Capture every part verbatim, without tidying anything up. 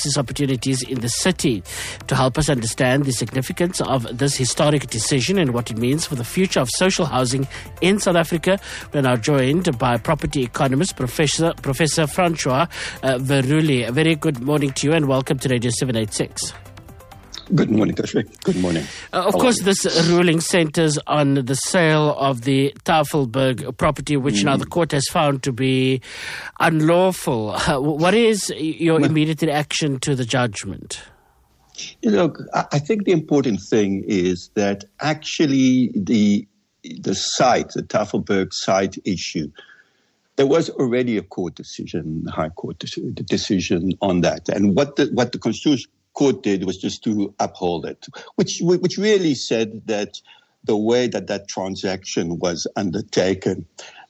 access opportunities in the city. To help us understand the significance of this historic decision and what it means for the future of social housing in South Africa, we're now joined by property economist Professor Professor Francois uh, Veruli. A very good morning to you and welcome to Radio seven eighty-six. Good morning, Tashrik. Good morning. Uh, of How course, this ruling centers on the sale of the Tafelberg property, which mm. now the court has found to be unlawful. Uh, what is your immediate reaction to the judgment? Look, I think the important thing is that actually the the site, the Tafelberg site issue, there was already a court decision, the High Court decision on that, and what the what the Constitution Court did was just to uphold it, which which really said that the way that that transaction was undertaken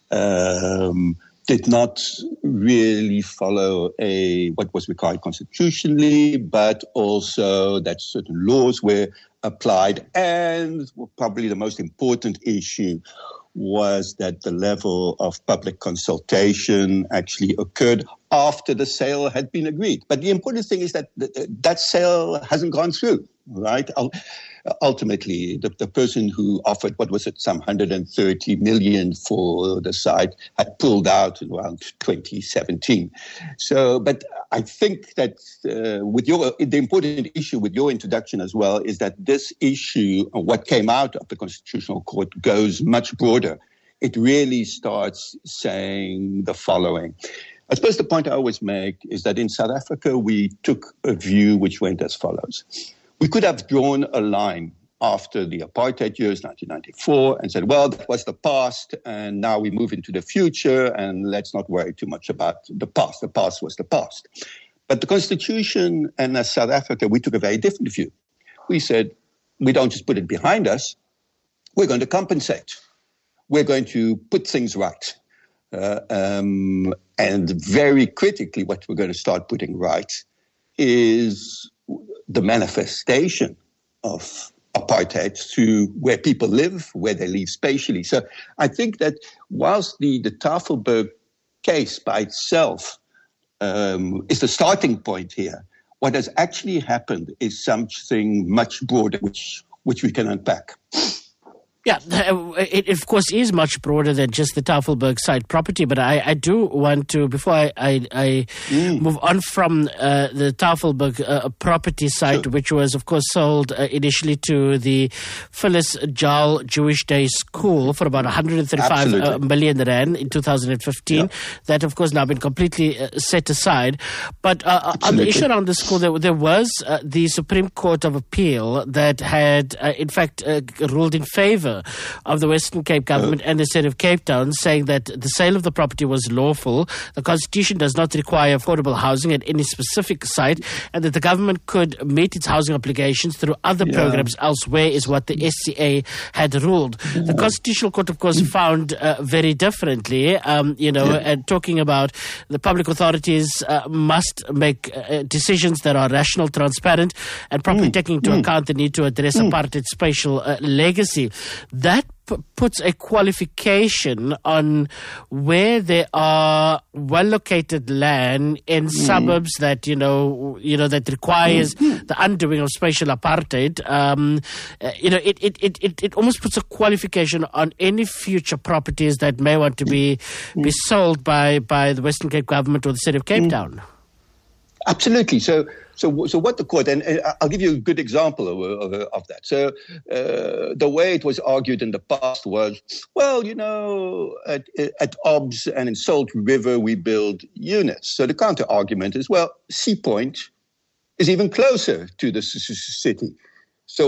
um, did not really follow a what was required constitutionally, but also that certain laws were applied, and probably the most important issue was that the level of public consultation actually occurred after the sale had been agreed. But the important thing is that th- that sale hasn't gone through, right? Ultimately, the, the person who offered, what was it, some one hundred thirty million for the site had pulled out around twenty seventeen. So, but I think that uh, with your, the important issue with your introduction as well is that this issue, what came out of the Constitutional Court, goes much broader. It really starts saying the following. I suppose the point I always make is that in South Africa, we took a view which went as follows. We could have drawn a line after the apartheid years, nineteen ninety-four, and said, well, that was the past, and now we move into the future, and let's not worry too much about the past. The past was the past. But the Constitution, and as South Africa, we took a very different view. We said, we don't just put it behind us, we're going to compensate. We're going to put things right. Uh, um, and very critically, what we're going to start putting right is the manifestation of apartheid to where people live, where they live spatially. So I think that whilst the, the Tafelberg case by itself um, is the starting point here, what has actually happened is something much broader, which which we can unpack. Yeah, it of course is much broader than just the Tafelberg site property, but I, I do want to, before I, I, I mm. move on from uh, the Tafelberg uh, property site, sure. which was of course sold uh, initially to the Phyllis Jal Jewish Day School for about one hundred thirty-five uh, million rand in two thousand fifteen. Yeah. That of course now been completely uh, set aside. But uh, on the issue around the school, there, there was uh, the Supreme Court of Appeal that had uh, in fact uh, ruled in favour of the Western Cape government uh, and the city of Cape Town, saying that the sale of the property was lawful. The Constitution does not require affordable housing at any specific site, and that the government could meet its housing obligations through other yeah. programs elsewhere, is what the S C A had ruled. The Constitutional Court, of course, found uh, very differently, um, you know, yeah. and talking about the public authorities uh, must make uh, decisions that are rational, transparent, and properly mm. taking into mm. account the need to address mm. apartheid's spatial uh, legacy. That p- puts a qualification on where there are well-located land in mm. suburbs that, you know, you know, that requires mm. the undoing of spatial apartheid. Um, uh, you know, it, it, it, it, it almost puts a qualification on any future properties that may want to be mm. be sold by, by the Western Cape government or the city of Cape mm. Town. Absolutely. So, so, so what the court, and I'll give you a good example of, of, of that. So, uh, the way it was argued in the past was, well, you know, at, at O B S and in Salt River, we build units. So the counter argument is, well, Sea Point is even closer to the city. So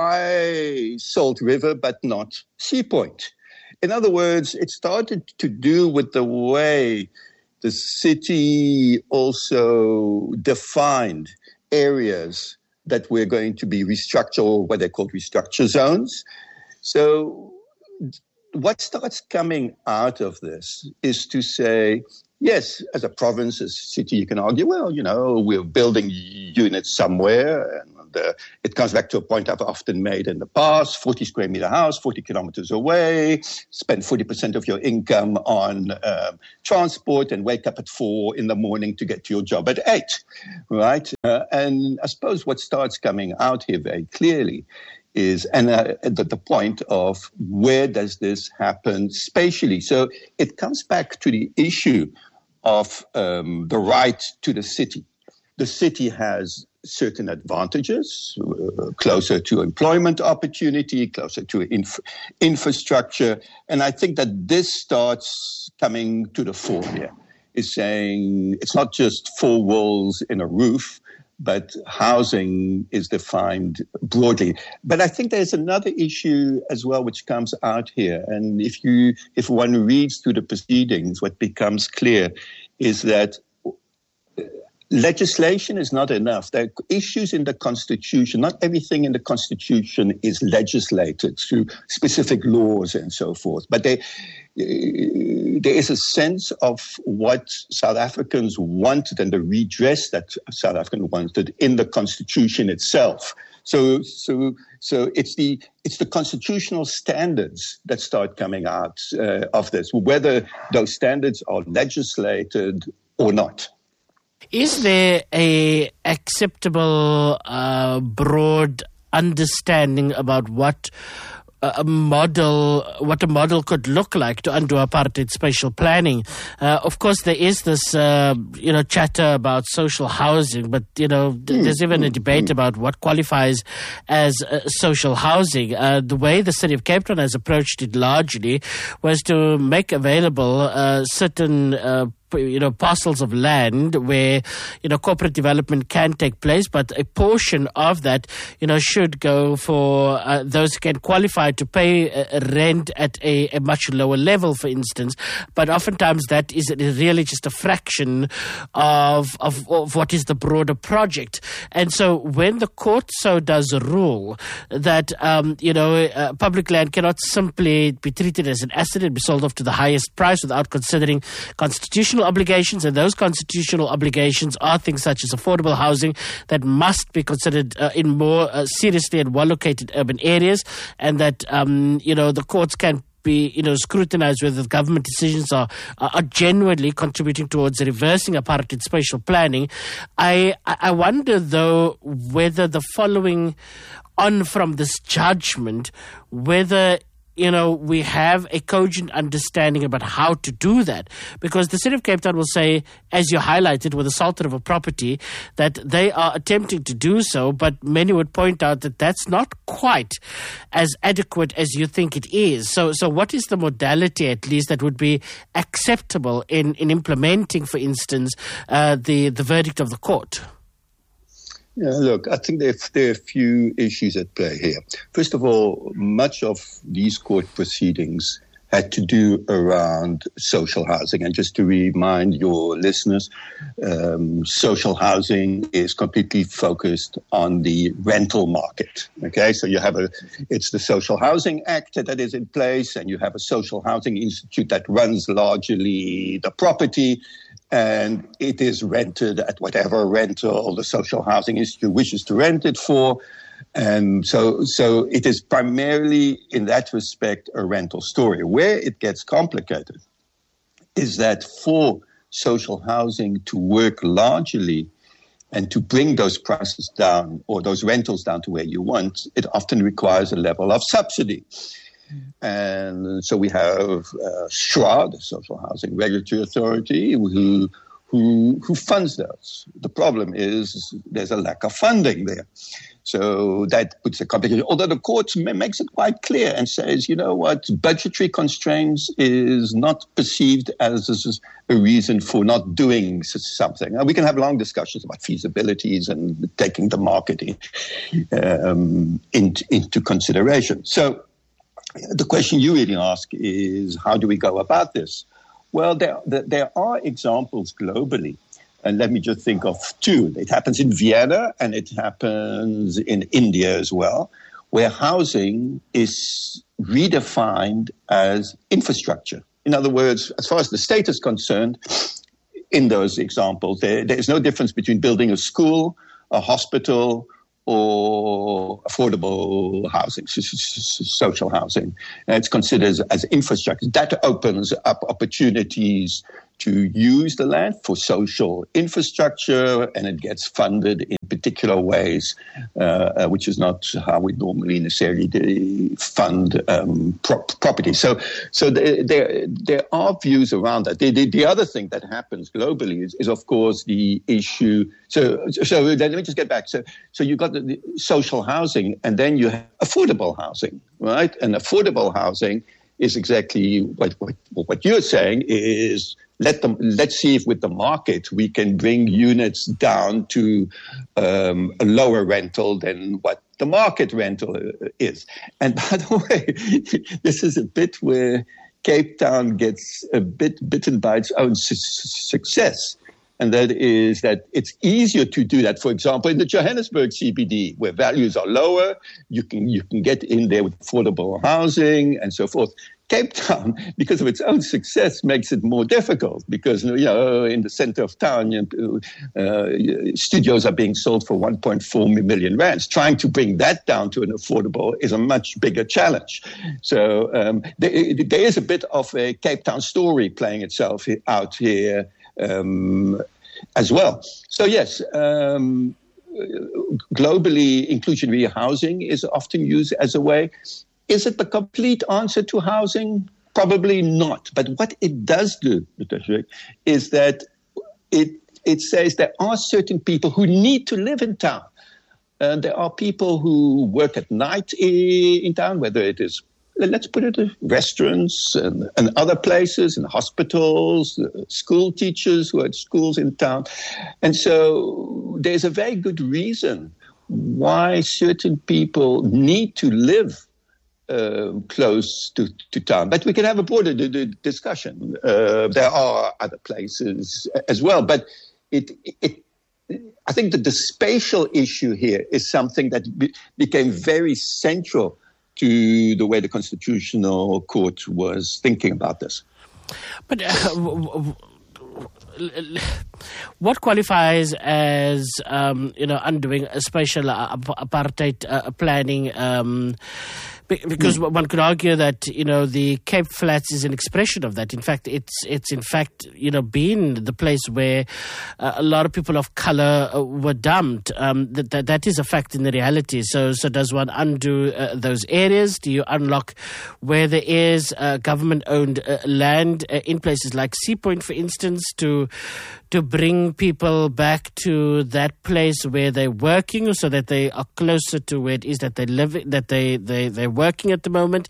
why Salt River, but not Sea Point? In other words, it started to do with the way the city also defined areas that were going to be restructured, or what they called restructure zones. So what starts coming out of this is to say, yes, as a province, as a city, you can argue, well, you know, we're building units somewhere, and And uh, it comes back to a point I've often made in the past: forty square meter house, forty kilometers away, spend forty percent of your income on um, transport and wake up at four in the morning to get to your job at eight, right? Uh, and I suppose what starts coming out here very clearly is, and uh, the, the point of where does this happen spatially? So it comes back to the issue of um, the right to the city. The city has certain advantages, uh, closer to employment opportunity, closer to inf- infrastructure. And I think that this starts coming to the fore here, is saying it's not just four walls in a roof, but housing is defined broadly. But I think there's another issue as well which comes out here. And if you, if one reads through the proceedings, what becomes clear is that legislation is not enough. There are issues in the Constitution. Not everything in the Constitution is legislated through specific laws and so forth. But they, there is a sense of what South Africans wanted and the redress that South Africans wanted in the Constitution itself. So, so, so it's the it's the constitutional standards that start coming out uh, of this, whether those standards are legislated or not. Is there a acceptable, uh, broad understanding about what a model, what a model could look like to undo apartheid spatial planning? Uh, of course, there is this, uh, you know, chatter about social housing, but, you know, th- there's even a debate about what qualifies as uh, social housing. Uh, the way the city of Cape Town has approached it largely was to make available uh, certain uh, you know, parcels of land where, you know, corporate development can take place, but a portion of that, you know, should go for uh, those who can qualify to pay uh, rent at a, a much lower level, for instance. But oftentimes that is really just a fraction of, of, of what is the broader project. And so when the court so does rule that, um, you know, uh, public land cannot simply be treated as an asset and be sold off to the highest price without considering constitutional obligations, and those constitutional obligations are things such as affordable housing that must be considered uh, in more uh, seriously and well-located urban areas, and that um, you know the courts can be, you know, scrutinized whether the government decisions are are genuinely contributing towards reversing apartheid spatial planning. I I wonder though whether the following on from this judgment, whether you know, we have a cogent understanding about how to do that. Because the City of Cape Town will say, as you highlighted with the Salter River property, that they are attempting to do so, but many would point out that that's not quite as adequate as you think it is. So so what is the modality, at least, that would be acceptable in, in implementing, for instance, uh, the, the verdict of the court? Yeah, look, I think there, there are a few issues at play here. First of all, much of these court proceedings had to do around social housing. And just to remind your listeners, um, social housing is completely focused on the rental market. Okay, so you have a, it's the Social Housing Act that is in place, and you have a social housing institute that runs largely the property, and it is rented at whatever rental the Social Housing Institute wishes to rent it for. And so, so it is primarily, in that respect, a rental story. Where it gets complicated is that for social housing to work largely and to bring those prices down or those rentals down to where you want, it often requires a level of subsidy. And so we have uh, SHRA, the Social Housing Regulatory Authority, who, who, who funds those. The problem is there's a lack of funding there. So that puts a complication. Although the court makes it quite clear and says, you know what, budgetary constraints is not perceived as a reason for not doing something. Now, we can have long discussions about feasibilities and taking the market in, um, into, into consideration. So the question you really ask is, how do we go about this? Well, there, there are examples globally. And let me just think of two. It happens in Vienna and it happens in India as well, where housing is redefined as infrastructure. In other words, as far as the state is concerned, in those examples, there, there is no difference between building a school, a hospital, or affordable housing, social housing. And it's considered as, as infrastructure. That opens up opportunities to use the land for social infrastructure, and it gets funded in particular ways, uh, uh, which is not how we normally necessarily fund um, pro- property. So, so there, there there are views around that. The, the, the other thing that happens globally is, is of course, the issue. So, so let me just get back. So, so you've got the, the social housing, and then you have affordable housing, right? And affordable housing is exactly what what, what you're saying is. Let them. Let's see if with the market we can bring units down to um, a lower rental than what the market rental is. And by the way, this is a bit where Cape Town gets a bit bitten by its own su- success. And that is that it's easier to do that. For example, in the Johannesburg C B D, where values are lower, you can you can get in there with affordable housing and so forth. Cape Town, because of its own success, makes it more difficult because, you know, in the center of town, you know, uh, studios are being sold for one point four million rands. Trying to bring that down to an affordable is a much bigger challenge. So um, there, there is a bit of a Cape Town story playing itself out here um, as well. So, yes, um, globally, inclusionary housing is often used as a way. Is it the complete answer to housing? Probably not. But what it does do, is that it it says there are certain people who need to live in town. And there are people who work at night in town, whether it is, let's put it, restaurants and, and other places, and hospitals, school teachers who are at schools in town. And so there's a very good reason why certain people need to live Uh, close to, to town. But we can have a broader d- d- discussion. Uh, there are other places as well. But it, it, I think that the spatial issue here is something that be- became very central to the way the Constitutional Court was thinking about this. But uh, w- w- what qualifies as, um, you know, undoing a spatial uh, apartheid uh, planning? Um, Because mm. one could argue that, you know, the Cape Flats is an expression of that. In fact, it's it's in fact, you know, been the place where uh, a lot of people of color uh, were dumped. Um, that, that that is a fact in the reality. So so does one undo uh, those areas? Do you unlock where there is uh, government-owned uh, land uh, in places like Sea Point, for instance, to to bring people back to that place where they're working, so that they are closer to where it is that they live, that they they they're working at the moment?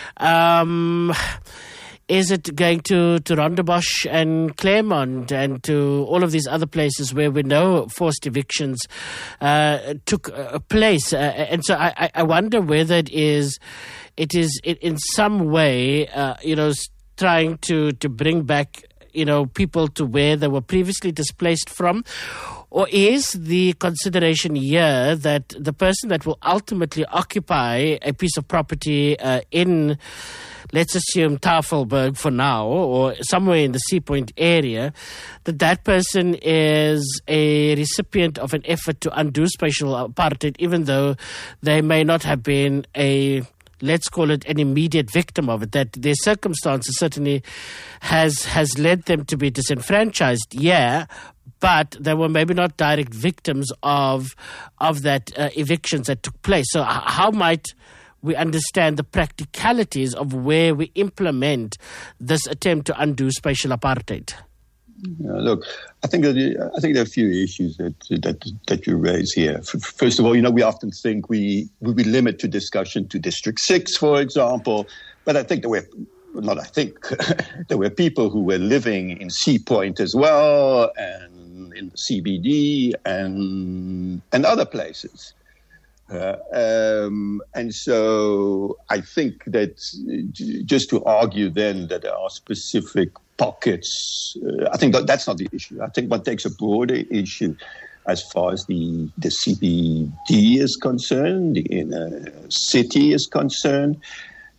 Um, is it going to, to Rondebosch and Claremont and to all of these other places where we know forced evictions uh, took uh, place? Uh, and so I, I wonder whether it is it is in some way, uh, you know, trying to, to bring back, you know, people to where they were previously displaced from. Or is the consideration here that the person that will ultimately occupy a piece of property uh, in, let's assume, Tafelberg for now, or somewhere in the Sea Point area, that that person is a recipient of an effort to undo spatial apartheid, even though they may not have been a, let's call it, an immediate victim of it, that their circumstances certainly has has led them to be disenfranchised, yeah, but they were maybe not direct victims of of that uh, evictions that took place. So how might we understand the practicalities of where we implement this attempt to undo spatial apartheid? Yeah, look, I think that I think there are a few issues that that that you raise here. First of all, you know, we often think we we limit to discussion to District Six, for example, but I think there were. Not I think, there were people who were living in Sea Point as well, and in the C B D, and and other places. Uh, um, and so I think that just to argue then that there are specific pockets, uh, I think that that's not the issue. I think one takes a broader issue as far as the, the C B D is concerned, the inner city is concerned.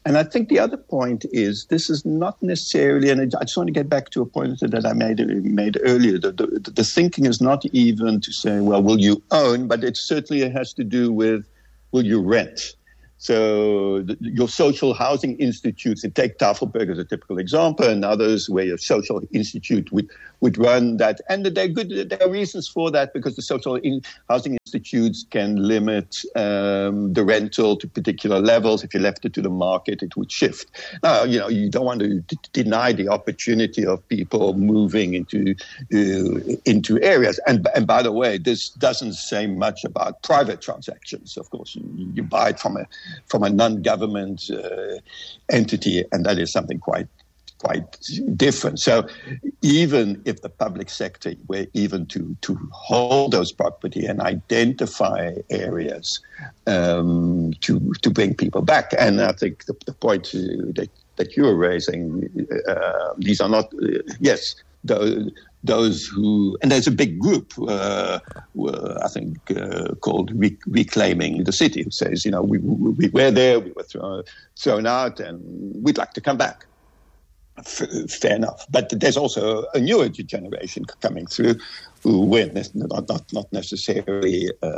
And I think the other point is this is not necessarily, and I just want to get back to a point that I made made earlier. The, the, the thinking is not even to say, well, will you own, but it certainly has to do with, will you rent? So the, your social housing institutes, and take Tafelberg as a typical example, and others where your social institute would, would run that. And there are good, there are reasons for that, because the social in, housing institutes can limit um, the rental to particular levels. If you left it to the market, it would shift. Now, you know, you don't want to d- deny the opportunity of people moving into uh, into areas. And, and by the way, this doesn't say much about private transactions. Of course, you, you buy it from a from a non-government uh, entity, and that is something quite quite different. So even if the public sector were even to, to hold those property and identify areas um, to to bring people back, and I think the, the point that, that you are raising, uh, these are not, uh, yes, those, those who, and there's a big group, uh, I think, uh, called Re- Reclaiming the City, who says, you know, we, we, we were there, we were thrown, thrown out, and we'd like to come back. F- fair enough. But there's also a newer generation coming through who were not, not, not necessarily uh,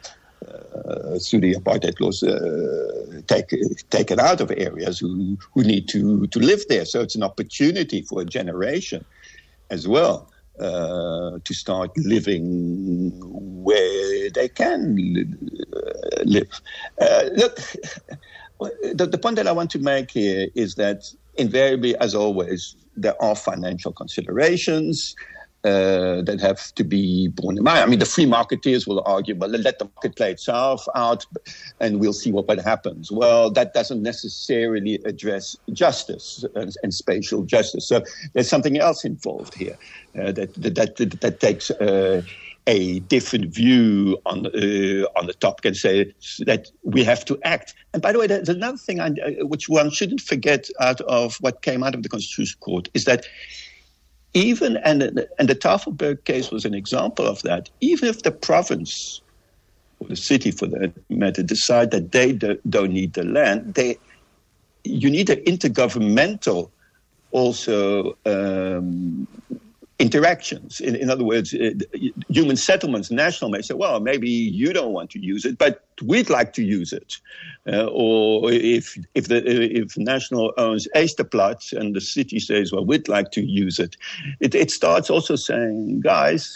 uh, through the apartheid laws uh, take, taken out of areas who, who need to, to live there. So it's an opportunity for a generation as well. Uh, to start living where they can uh, live. Uh, look, the, the point that I want to make here is that invariably, as always, there are financial considerations uh, that have to be borne in mind. I mean, the free marketeers will argue, well, let the market play itself out and we'll see what, what happens. Well, that doesn't necessarily address justice and, and spatial justice. So there's something else involved here uh, that, that, that, that takes uh, a different view on, uh, on the topic and say that we have to act. And by the way, there's another thing I, uh, which one shouldn't forget out of what came out of the Constitutional Court is that even, and, and the Tafelberg case was an example of that, even if the province or the city, for that matter, decide that they do, don't need the land, they you need an intergovernmental also um, interactions. In, in other words, uh, human settlements, national may say, well, maybe you don't want to use it, but we'd like to use it. Uh, or if if the if national owns Easterplatz and the city says, well, we'd like to use it, it, it starts also saying, guys,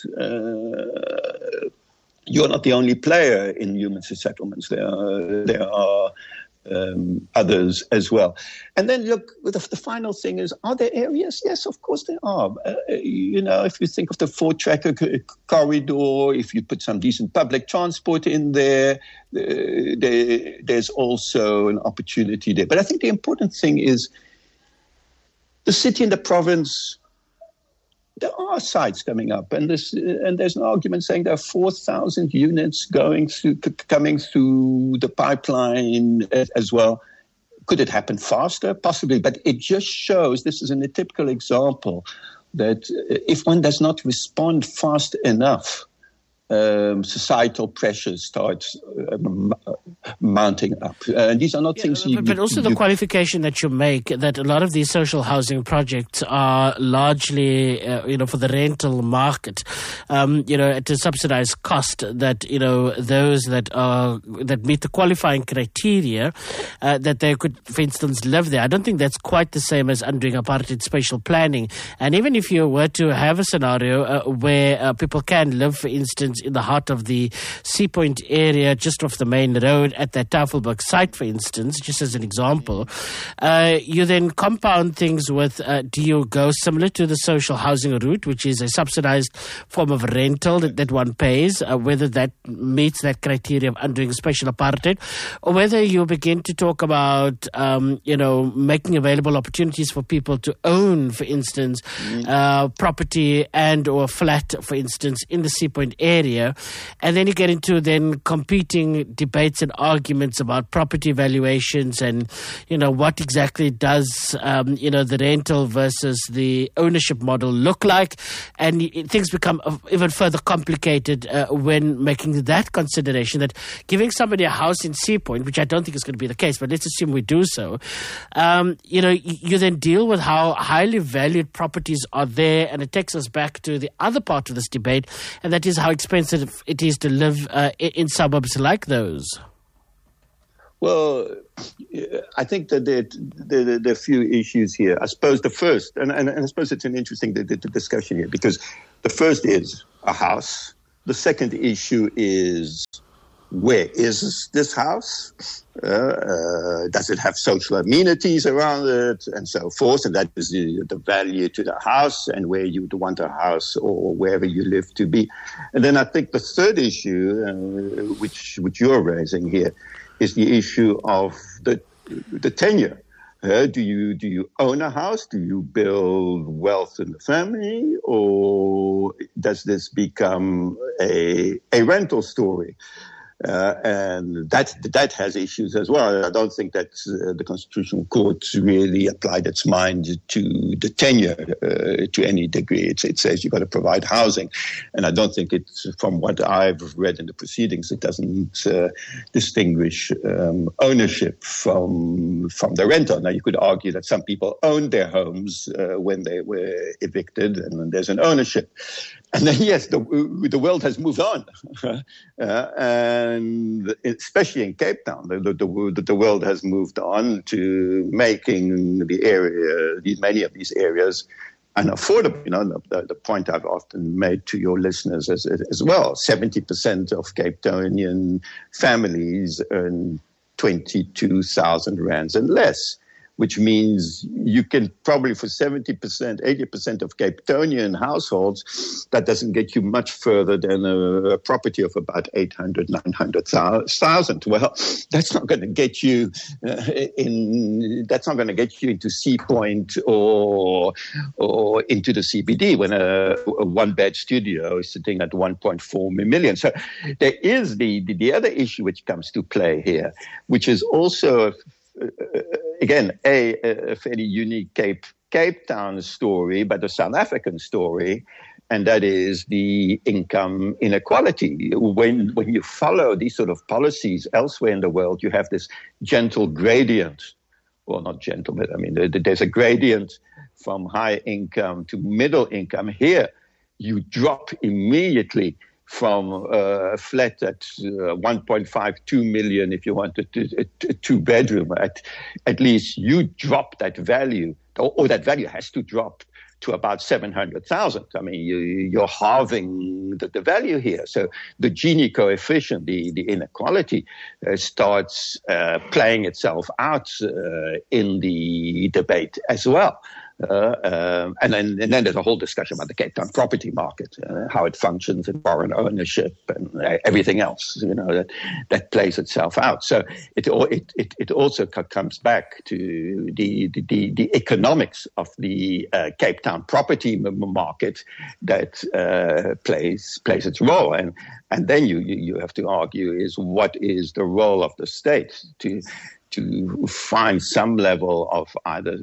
uh, you're not the only player in human settlements. There are, there are Um, others as well. And then look, the, the final thing is, are there areas? Yes, of course there are. Uh, you know, if you think of the four-tracker c- corridor, if you put some decent public transport in there, uh, there, there's also an opportunity there. But I think the important thing is the city and the province, there are sites coming up, and this and there's an argument saying there are four thousand units going through, c- coming through the pipeline as, as well. Could it happen faster? Possibly, but it just shows, this is a typical example, that if one does not respond fast enough, um, societal pressures start um, mounting up. Uh, and these are not yeah, things but, you... But also you, the qualification that you make, that a lot of these social housing projects are largely, uh, you know, for the rental market, um, you know, at a subsidized cost, that, you know, those that are, that meet the qualifying criteria, uh, that they could, for instance, live there. I don't think that's quite the same as undoing apartheid spatial planning. And even if you were to have a scenario uh, where uh, people can live, for instance, in the heart of the Sea Point area, just off the main road at that Tafelberg site, for instance, just as an example, uh, you then compound things with, uh, do you go similar to the social housing route, which is a subsidized form of rental that, that one pays, uh, whether that meets that criteria of undoing spatial apartheid, or whether you begin to talk about, um, you know, making available opportunities for people to own, for instance, mm. uh, property and or flat, for instance, in the Sea Point area. And then you get into then competing debates and and arguments about property valuations and, you know, what exactly does, um, you know, the rental versus the ownership model look like. And things become even further complicated uh, when making that consideration that giving somebody a house in Sea Point, which I don't think is going to be the case, but let's assume we do so, um, you know, you, you then deal with how highly valued properties are there, and it takes us back to the other part of this debate, and that is how expensive it is to live uh, in suburbs like those. Well, I think that there, there, there are a few issues here. I suppose the first, and, and, and I suppose it's an interesting the, the discussion here, because the first is a house. The second issue is, where is this house? Uh, uh, does it have social amenities around it, and so forth? And that is the, the value to the house and where you would want a house or wherever you live to be. And then I think the third issue, uh, which which you're raising here, is the issue of the the tenure. Uh, do you do you own a house? Do you build wealth in the family, or does this become a a rental story? Uh, and that that has issues as well. I don't think that uh, the Constitutional Court really applied its mind to the tenure uh, to any degree. It, it says you've got to provide housing, and I don't think it's, from what I've read in the proceedings, it doesn't uh, distinguish um, ownership from from the rental. Now, you could argue that some people owned their homes uh, when they were evicted, and then there's an ownership. And then, yes, the, the world has moved on, uh, and especially in Cape Town, the, the, the world has moved on to making the area, many of these areas, unaffordable. You know, the, the point I've often made to your listeners as, as well: seventy percent of Cape Townian families earn twenty-two thousand rands and less, which means you can probably, for seventy percent, eighty percent of Cape Townian households, that doesn't get you much further than a, a property of about eight hundred, nine hundred thousand. Well, that's not going to get you uh, in, that's not going to get you into Sea Point or, or into the C B D when a, a one-bed studio is sitting at one point four million. So there is the, the, the other issue which comes to play here, which is also Uh, again, a, a fairly unique Cape Cape Town story, but a South African story, and that is the income inequality. When when you follow these sort of policies elsewhere in the world, you have this gentle gradient, well, not gentle, but I mean, there's a gradient from high income to middle income. Here, you drop immediately from uh, a flat at uh, one point five two million, if you wanted to, a, a two bedroom, at at least you drop that value, or, or that value has to drop to about seven hundred thousand. I mean, you, you're halving the, the value here. So the Gini coefficient, the, the inequality, uh, starts uh, playing itself out uh, in the debate as well. Uh, um, and then and then there's a whole discussion about the Cape Town property market, uh, how it functions in foreign ownership and uh, everything else, you know, that that plays itself out. So it it it, it also comes back to the the, the economics of the uh, Cape Town property market that uh, plays plays its role. And and then you, you you have to argue is what is the role of the state to to find some level of either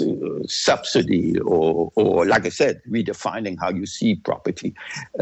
subsidy or, or, like I said, redefining how you see property,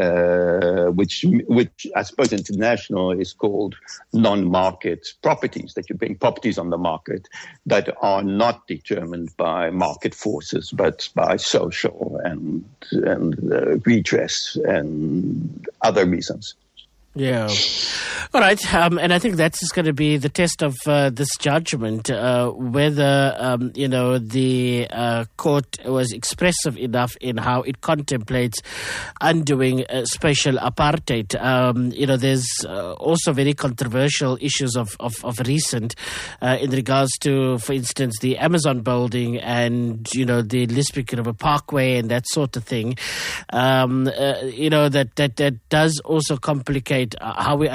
uh, which, which I suppose international is called non-market properties, that you bring properties on the market that are not determined by market forces, but by social and, and uh, redress and other reasons. Yeah. All right. Um, and I think that's just going to be the test of uh, this judgment, uh, whether, um, you know, the uh, court was expressive enough in how it contemplates undoing uh, spatial apartheid. Um, you know, there's uh, also very controversial issues of, of, of recent uh, in regards to, for instance, the Amazon building and, you know, the Lisbon River Parkway and that sort of thing. Um, uh, you know, that, that, that does also complicate Uh, how we understand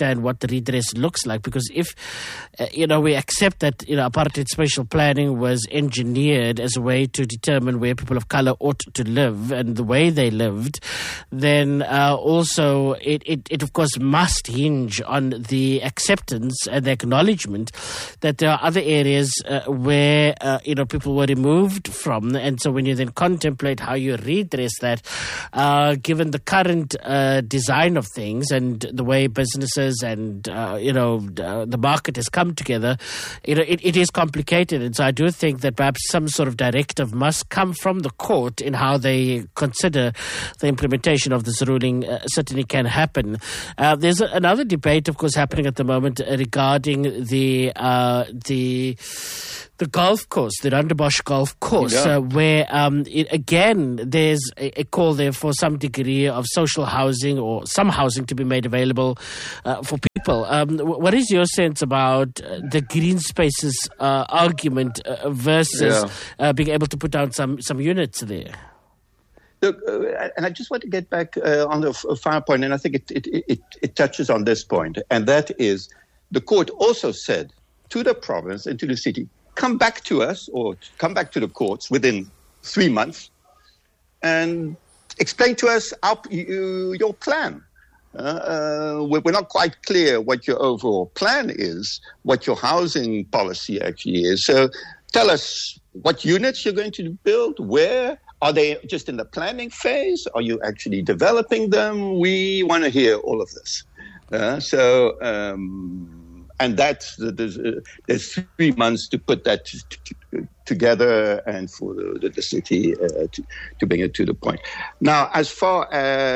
understand what the redress looks like. Because if, uh, you know, we accept that, you know, apartheid spatial planning was engineered as a way to determine where people of color ought to live and the way they lived, then uh, also it, it, it, of course, must hinge on the acceptance and the acknowledgement that there are other areas uh, where, uh, you know, people were removed from. And so when you then contemplate how you redress that, uh, given the current uh, design of things and the way businesses and, uh, you know, uh, the market has come together, you know, it, it is complicated. And so I do think that perhaps some sort of directive must come from the court in how they consider the implementation of this ruling. Uh, certainly can happen. Uh, there's a, another debate, of course, happening at the moment uh, regarding the uh, the the golf course, the Rondebosch golf course, yeah. uh, where um, it, again there's a, a call there for some degree of social housing or some housing to be made available uh, for people. Um, what is your sense about uh, the green spaces uh, argument uh, versus yeah. uh, being able to put down some some units there? Look, uh, and I just want to get back uh, on the f- final point, and I think it, it, it, it touches on this point, and that is the court also said to the province and to the city, come back to us or come back to the courts within three months and explain to us our, you, your plan. Uh, uh, we're not quite clear what your overall plan is, what your housing policy actually is. So tell us what units you're going to build, where. Are they just in the planning phase? Are you actually developing them? We want to hear all of this. Uh, so, um, and that's, there's, uh, there's three months to put that t- t- together and for the, the city uh, to, to bring it to the point. Now, as far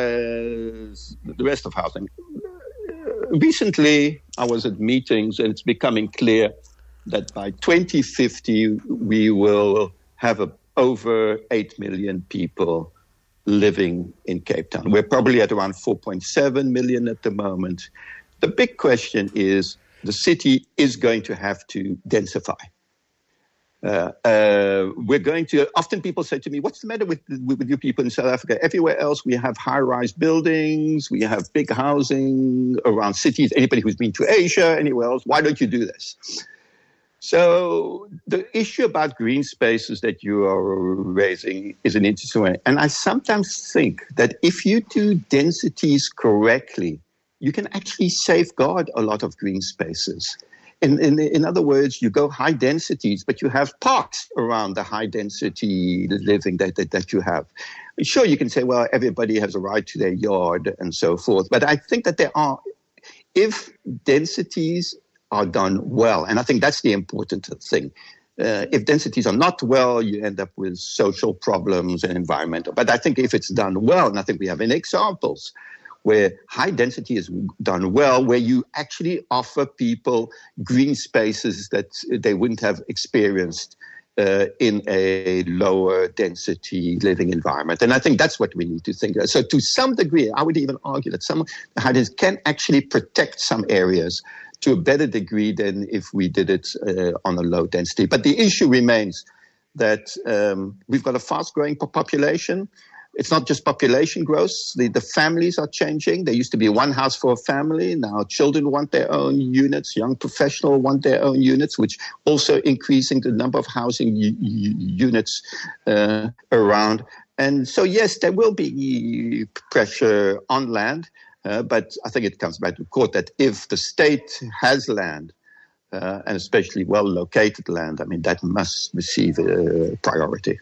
as the rest of housing, recently I was at meetings and it's becoming clear that by twenty fifty we will have a over eight million people living in Cape Town. We're probably at around four point seven million at the moment. The big question is the city is going to have to densify. Uh, uh, we're going to, often people say to me, what's the matter with, with you people in South Africa? Everywhere else we have high-rise buildings, we have big housing around cities. Anybody who's been to Asia, anywhere else, why don't you do this? So the issue about green spaces that you are raising is an interesting one. And I sometimes think that if you do densities correctly, you can actually safeguard a lot of green spaces. In, in, in other words, you go high densities, but you have parks around the high density living that, that, that you have. Sure, you can say, well, everybody has a right to their yard and so forth. But I think that there are, if densities are done well. And I think that's the important thing. Uh, if densities are not well, you end up with social problems and environmental. But I think if it's done well, and I think we have examples where high density is done well, where you actually offer people green spaces that they wouldn't have experienced uh, in a lower density living environment. And I think that's what we need to think of. So to some degree, I would even argue that some high density can actually protect some areas to a better degree than if we did it uh, on a low density. But the issue remains that um, we've got a fast-growing population. It's not just population growth. The, the families are changing. There used to be one house for a family. Now children want their own units. Young professionals want their own units, which also increasing the number of housing u- u- units uh, around. And so, yes, there will be pressure on land. Uh, but I think it comes back to court that if the state has land, uh, and especially well-located land, I mean, that must receive a priority.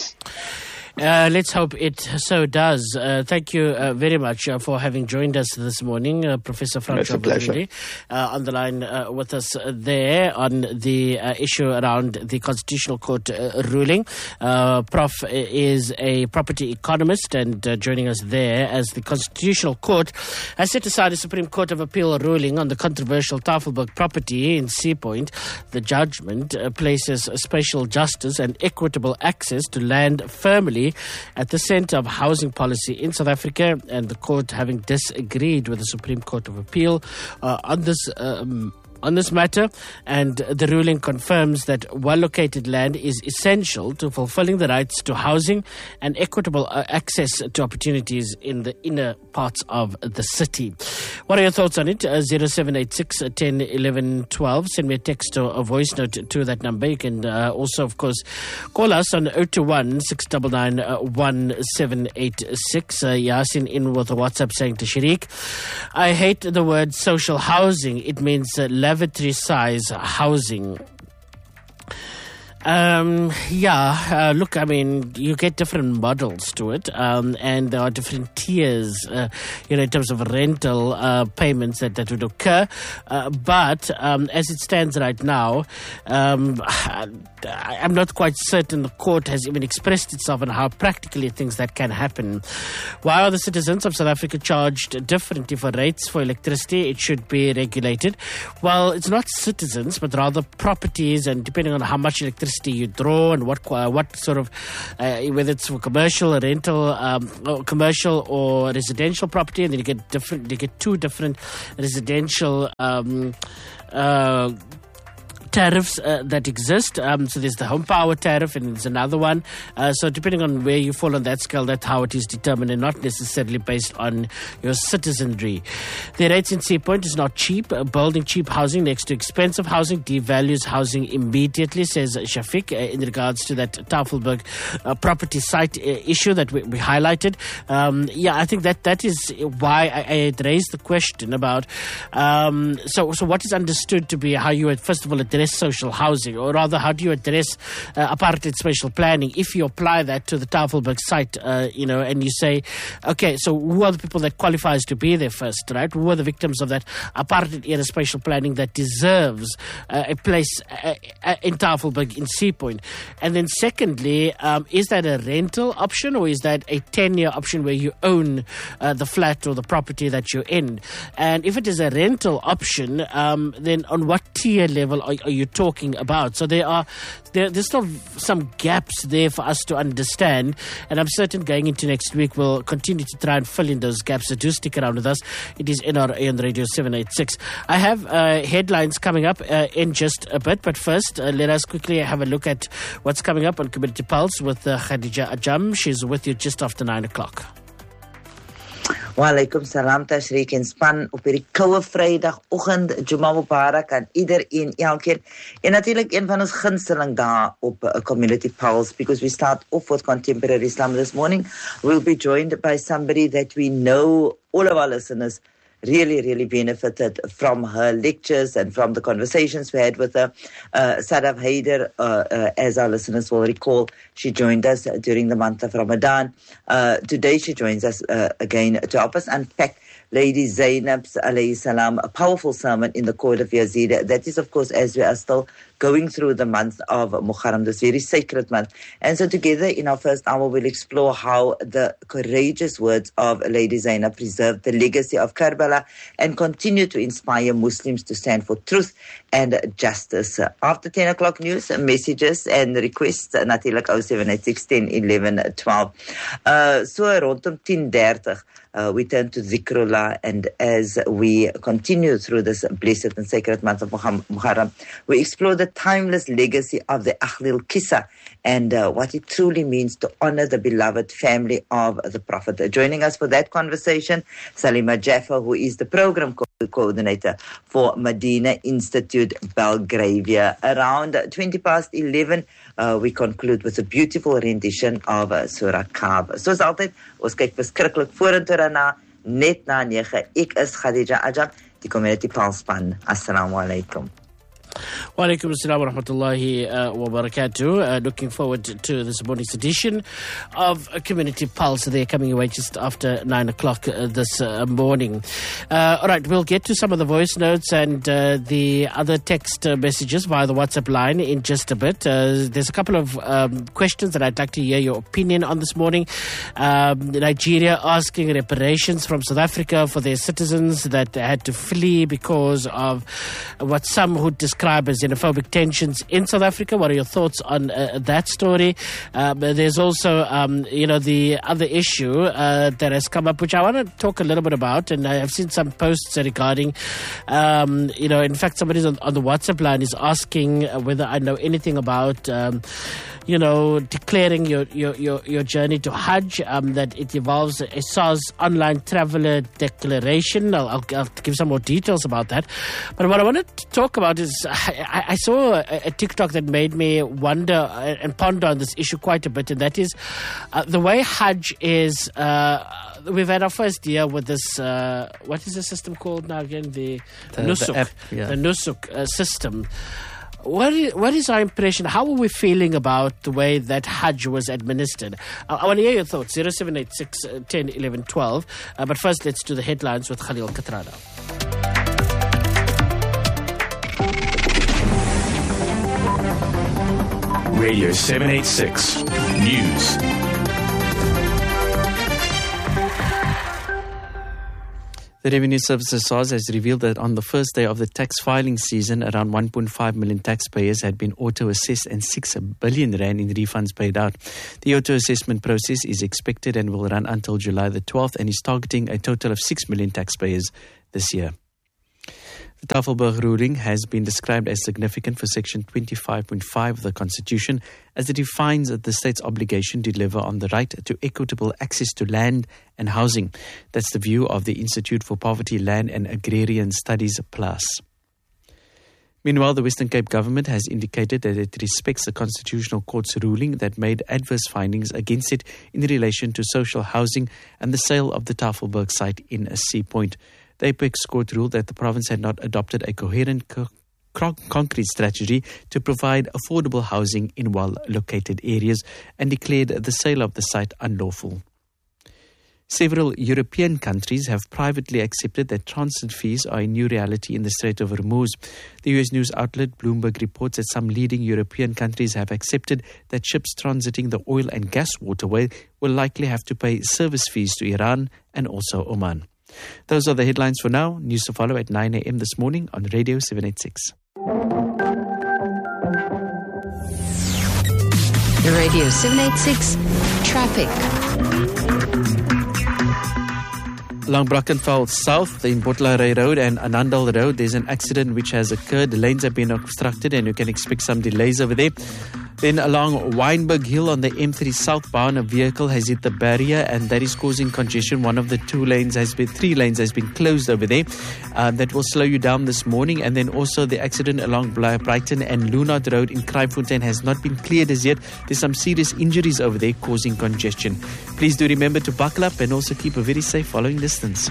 Uh, let's hope it so does. Uh, thank you uh, very much uh, for having joined us this morning, uh, Professor Francois Borelli, uh, on the line uh, with us there on the uh, issue around the Constitutional Court uh, ruling. Uh, Prof is a property economist and uh, joining us there as the Constitutional Court has set aside a Supreme Court of Appeal ruling on the controversial Tafelberg property in Sea Point. The judgment uh, places spatial justice and equitable access to land firmly at the centre of housing policy in South Africa, and the court having disagreed with the Supreme Court of Appeal uh, on this um, on this matter, and the ruling confirms that well-located land is essential to fulfilling the rights to housing and equitable uh, access to opportunities in the inner parts of the city. What are your thoughts on it? Uh, zero seven eight six, one zero, one one, one two. Send me a text or a voice note to that number. You can uh, also, of course, call us on zero two one, six nine nine, one seven eight six. Uh, Yasin in with a WhatsApp saying to Sharik, I hate the word social housing. It means uh, lavatory size housing. Um, yeah, uh, look, I mean, you get different models to it, um, and there are different tiers, uh, you know, in terms of rental uh, payments that, that would occur. Uh, but um, as it stands right now, um, I, I'm not quite certain the court has even expressed itself on how practically things that can happen. Why are the citizens of South Africa charged differently for rates for electricity? It should be regulated. Well, it's not citizens, but rather properties, and depending on how much electricity you draw and what what sort of uh, whether it's for commercial or rental um, or commercial or residential property, and then you get different you get two different residential um, uh, tariffs uh, that exist. Um, so there's the home power tariff, and there's another one. Uh, so depending on where you fall on that scale, that's how it is determined, and not necessarily based on your citizenry. The rates in Sea Point is not cheap. Uh, building cheap housing next to expensive housing devalues housing immediately, says Shafiq, uh, in regards to that Tafelberg uh, property site uh, issue that we, we highlighted. Um, yeah, I think that that is why I, I had raised the question about um, so so what is understood to be how you would first of all address social housing, or rather how do you address uh, apartheid spatial planning if you apply that to the Tafelberg site, uh, you know, and you say, okay, so who are the people that qualifies to be there first, right? Who are the victims of that apartheid era spatial planning that deserves uh, a place uh, uh, in Tafelberg, in Sea Point? And then secondly, um, is that a rental option, or is that a ten-year option where you own uh, the flat or the property that you're in? And if it is a rental option, um, then on what tier level are, are you talking about? So there are there, there's still some gaps there for us to understand, and I'm certain going into next week we'll continue to try and fill in those gaps. So do stick around with us. It is N R A on Radio seven eighty-six. I have uh, headlines coming up uh, in just a bit, but first uh, let us quickly have a look at what's coming up on Community Pulse with uh, Khadija Ajam. She's with you just after nine o'clock. Wa alaikum salam Tashriq en span op hierdie koue Vrydagoggend. Juma Mubarak aan iedereen, elkeen. En natuurlijk een van ons gunsteling daar op uh, Community Pulse, because we start off with contemporary Islam this morning. We'll be joined by somebody that we know all of our listeners really, really benefited from her lectures and from the conversations we had with her. Uh, Sadaf Haider, uh, uh, as our listeners will recall, she joined us during the month of Ramadan. Uh, today she joins us uh, again to help us unpack Lady Zainab's alayhi salam, a powerful sermon in the court of Yazid. That is, of course, as we are still going through the month of Muharram, this very sacred month. And so together in our first hour, we'll explore how the courageous words of Lady Zainab preserved the legacy of Karbala and continue to inspire Muslims to stand for truth and justice. After ten o'clock news, messages and requests, natuurlijk oh seven eight six, one zero, one one, one two. Uh, so rondom ten thirty. Uh, we turn to Zikrullah, and as we continue through this blessed and sacred month of Muharram, we explore the timeless legacy of the Ahlul Kisa and uh, what it truly means to honor the beloved family of the Prophet. Uh, joining us for that conversation, Salima Jaffa, who is the program co- coordinator for Medina Institute Belgravia. Around twenty past eleven, uh, we conclude with a beautiful rendition of uh, Surah Kahf. Soos altyd, ons kyk beskiklik vorentoe daarna, net na nege. Ek is Khadija Ajam, die Community Pulse span. Assalamu alaikum. Wa alaikum assalam wa rahmatullahi uh, wa barakatuh. Uh, looking forward to this morning's edition of Community Pulse. They're coming away just after nine o'clock uh, this uh, morning. Uh, all right, we'll get to some of the voice notes and uh, the other text uh, messages via the WhatsApp line in just a bit. Uh, there's a couple of um, questions that I'd like to hear your opinion on this morning. Um, Nigeria asking reparations from South Africa for their citizens that had to flee because of what some would describe as xenophobic tensions in South Africa. What are your thoughts on uh, that story? Um, there's also, um, you know, the other issue uh, that has come up, which I want to talk a little bit about, and I have seen some posts regarding, um, you know, in fact, somebody's on, on the WhatsApp line is asking whether I know anything about, um, you know, declaring your, your, your, your journey to Hajj, um, that it involves a S A R S online traveler declaration. I'll, I'll, I'll give some more details about that. But what I wanted to talk about is I, I saw a, a TikTok that made me wonder and ponder on this issue quite a bit, and that is uh, the way Hajj is. Uh, we've had our first year with this, uh, what is the system called now again? The, the Nusuk. The, app, yeah. the Nusuk uh, system. What is, what is our impression? How are we feeling about the way that Hajj was administered? I, I want to hear your thoughts. zero seven eight six, one zero, one one, one two. Uh, but first, let's do the headlines with Khalil Katrada. Radio seven eighty-six News. The Revenue Services S A R S has revealed that on the first day of the tax filing season, around one point five million taxpayers had been auto-assessed and six billion rand in refunds paid out. The auto-assessment process is expected and will run until July the twelfth and is targeting a total of six million taxpayers this year. The Tafelberg ruling has been described as significant for Section twenty-five point five of the Constitution, as it defines the state's obligation to deliver on the right to equitable access to land and housing. That's the view of the Institute for Poverty, Land and Agrarian Studies Plus. Meanwhile, the Western Cape government has indicated that it respects the Constitutional Court's ruling that made adverse findings against it in relation to social housing and the sale of the Tafelberg site in Sea Point. The Apex Court ruled that the province had not adopted a coherent co- co- concrete strategy to provide affordable housing in well-located areas and declared the sale of the site unlawful. Several European countries have privately accepted that transit fees are a new reality in the Strait of Hormuz. The U S news outlet Bloomberg reports that some leading European countries have accepted that ships transiting the oil and gas waterway will likely have to pay service fees to Iran and also Oman. Those are the headlines for now. News to follow at nine a.m. this morning on Radio seven eighty-six. Radio seven eighty-six Traffic. Along Brackenfell South, in Botlaray Road and Anandal Road, there's an accident which has occurred. The lanes have been obstructed and you can expect some delays over there. Then along Wynberg Hill on the M three southbound, a vehicle has hit the barrier and that is causing congestion. One of the two lanes has been, three lanes has been closed over there. Uh, that will slow you down this morning. And then also the accident along Brighton and Lunard Road in Kraaifontein has not been cleared as yet. There's some serious injuries over there causing congestion. Please do remember to buckle up and also keep a very safe following distance.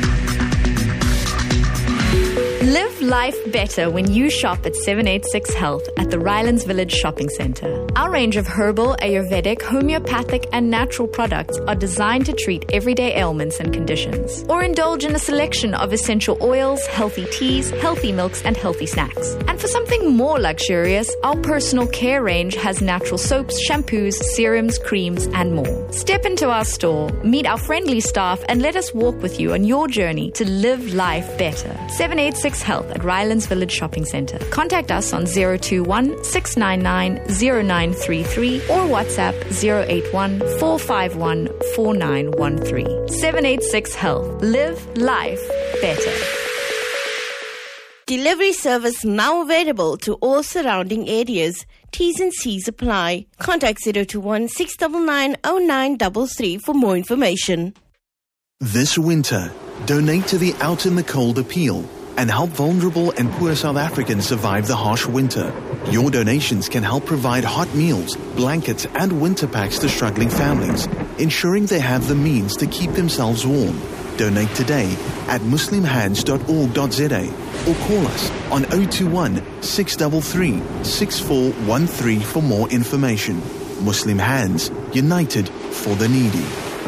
Live life better when you shop at seven eighty-six Health at the Rylands Village Shopping Centre. Our range of herbal, Ayurvedic, homeopathic and natural products are designed to treat everyday ailments and conditions. Or indulge in a selection of essential oils, healthy teas, healthy milks and healthy snacks. And for something more luxurious, our personal care range has natural soaps, shampoos, serums, creams and more. Step into our store, meet our friendly staff and let us walk with you on your journey to live life better. seven eighty-six Health at Rylands Village Shopping Centre. Contact us on zero two one, six nine nine, zero nine three three or WhatsApp zero eight one, four five one, four nine one three. seven eighty-six Health. Live life better. Delivery service now available to all surrounding areas. T's and C's apply. Contact zero two one, six nine nine, zero nine three three for more information. This winter, donate to the Out in the Cold appeal and help vulnerable and poor South Africans survive the harsh winter. Your donations can help provide hot meals, blankets and winter packs to struggling families, ensuring they have the means to keep themselves warm. Donate today at muslim hands dot org dot za or call us on zero two one, six three three, six four one three for more information. Muslim Hands, united for the needy.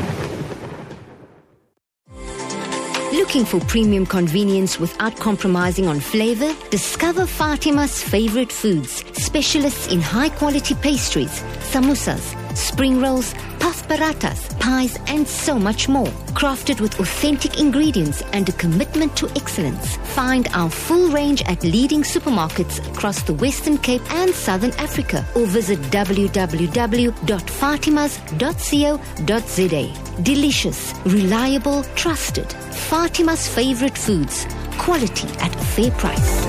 Looking for premium convenience without compromising on flavor? Discover Fatima's favorite foods, specialists in high-quality pastries, samosas, spring rolls, puff plus parathas, pies, and so much more. Crafted with authentic ingredients and a commitment to excellence. Find our full range at leading supermarkets across the Western Cape and Southern Africa, or visit w w w dot fatimas dot co dot z a. Delicious, reliable, trusted. Fatima's favorite foods. Quality at a fair price.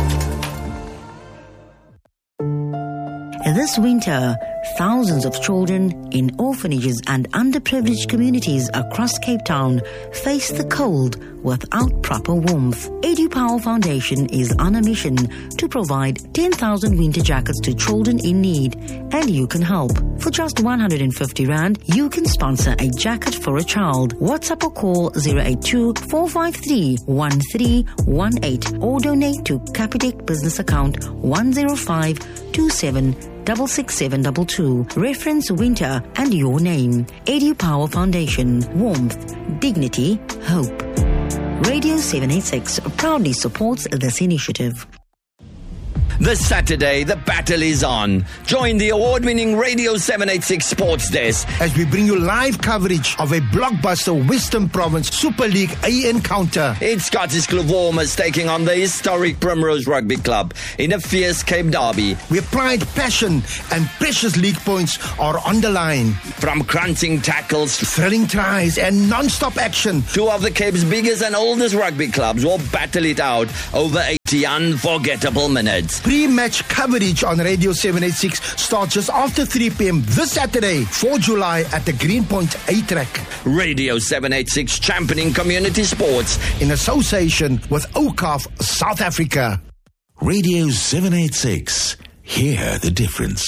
This winter, thousands of children in orphanages and underprivileged communities across Cape Town face the cold without proper warmth. EduPower Foundation is on a mission to provide ten thousand winter jackets to children in need, and you can help. For just one hundred fifty rand, you can sponsor a jacket for a child. WhatsApp or call zero eight two, four five three, one three one eight or donate to Capitec business account one zero five two seven six six seven two two. Reference winter and your name. EduPower Foundation. Warmth, dignity, hope. Radio seven eighty-six proudly supports this initiative. This Saturday, the battle is on. Join the award-winning Radio seven eighty-six Sports Desk as we bring you live coverage of a blockbuster Western Province Super League A encounter. It's Scottish Club Warmers taking on the historic Primrose Rugby Club in a fierce Cape Derby. Where pride, passion and precious league points are on the line. From crunching tackles, thrilling tries and non-stop action, two of the Cape's biggest and oldest rugby clubs will battle it out over eighty unforgettable minutes. Pre-match coverage on Radio seven eighty-six starts just after three p.m. this Saturday, fourth of July at the Greenpoint A-Track. Radio seven eighty-six championing community sports in association with O C A F South Africa. Radio seven eighty-six. Hear the difference.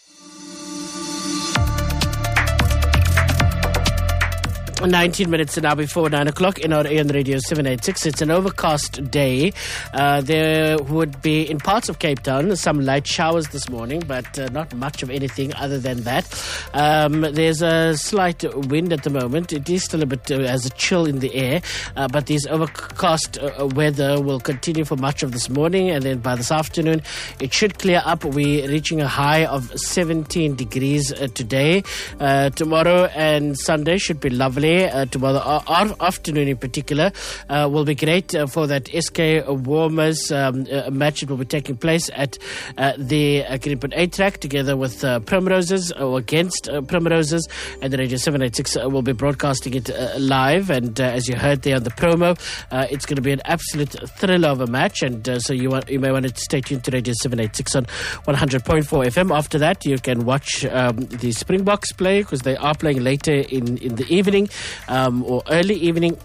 nineteen minutes now before nine o'clock in our A M Radio seven eighty-six. It's an overcast day. Uh, there would be, in parts of Cape Town, some light showers this morning, but uh, not much of anything other than that. Um, there's a slight wind at the moment. It is still a bit, uh, as a chill in the air, uh, but this overcast uh, weather will continue for much of this morning, and then by this afternoon, it should clear up. We're reaching a high of seventeen degrees uh, today. Uh, tomorrow and Sunday should be lovely. Uh, tomorrow our afternoon in particular uh, will be great uh, for that S K Warmers um, uh, match. It will be taking place at uh, the uh, Greenpoint A-Track together with uh, Primroses or against uh, Primroses, and the Radio seven eighty-six uh, will be broadcasting it uh, live, and uh, as you heard there on the promo, uh, it's going to be an absolute thriller of a match, and uh, so you want, you may want to stay tuned to Radio seven eighty-six on one hundred point four F M. After that, you can watch um, the Springboks play, because they are playing later in, in the evening. Um, or early evening,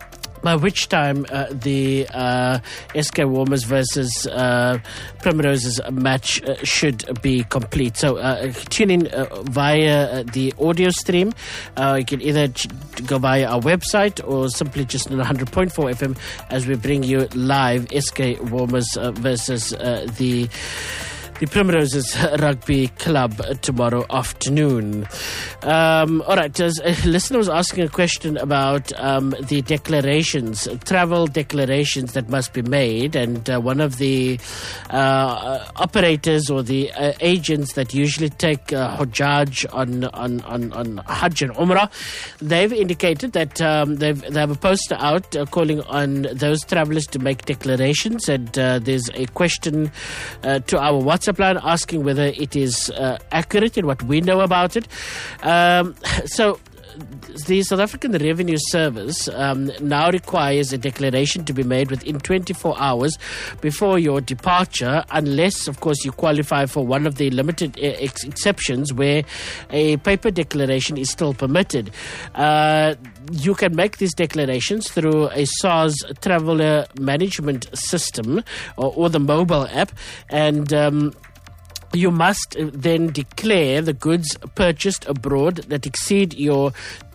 by which time uh, the uh, S K Warmers versus uh, Primroses match uh, should be complete. So uh, tune in uh, via uh, the audio stream. Uh, you can either ch- go via our website or simply just on one hundred point four F M as we bring you live S K Warmers uh, versus uh, the The Primroses Rugby Club tomorrow afternoon. Um, all right, as a listener was asking a question about um, the declarations, travel declarations that must be made, and uh, one of the uh, operators or the uh, agents that usually take uh, Hajj on, on, on, on Hajj and Umrah, they've indicated that um, they've, they have a poster out uh, calling on those travelers to make declarations, and uh, there's a question uh, to our WhatsApp line asking whether it is uh, accurate and what we know about it. Um, so the South African Revenue Service um, now requires a declaration to be made within twenty-four hours before your departure, unless, of course, you qualify for one of the limited ex- exceptions where a paper declaration is still permitted. Uh, you can make these declarations through a SARS traveler management system or, or the mobile app, and um, you must then declare the goods purchased abroad that exceed your